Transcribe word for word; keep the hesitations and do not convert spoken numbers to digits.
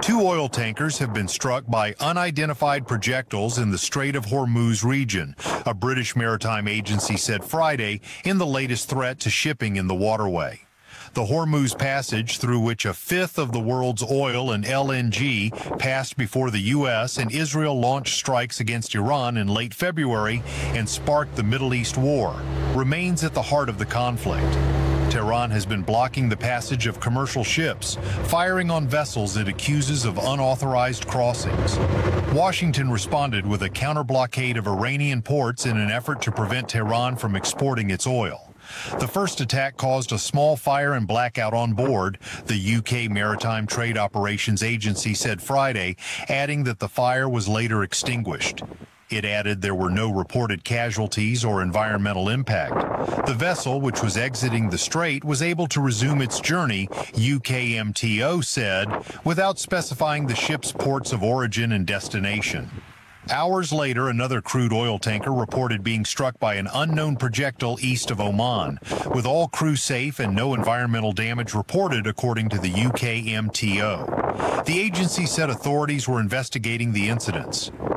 Two oil tankers have been struck by unidentified projectiles in the Strait of Hormuz region, a British maritime agency said Friday, in the latest threat to shipping in the waterway. The Hormuz Passage, through which a fifth of the world's oil and L N G passed before the U S and Israel launched strikes against Iran in late February and sparked the Middle East war, remains at the heart of the conflict. Tehran has been blocking the passage of commercial ships, firing on vessels it accuses of unauthorized crossings. Washington responded with a counter-blockade of Iranian ports in an effort to prevent Tehran from exporting its oil. The first attack caused a small fire and blackout on board, the U K Maritime Trade Operations Agency said Friday, adding that the fire was later extinguished. It added there were no reported casualties or environmental impact. The vessel, which was exiting the strait, was able to resume its journey, U K M T O said, without specifying the ship's ports of origin and destination. Hours later, another crude oil tanker reported being struck by an unknown projectile east of Oman, with all crew safe and no environmental damage reported, according to the U K M T O. The agency said authorities were investigating the incidents.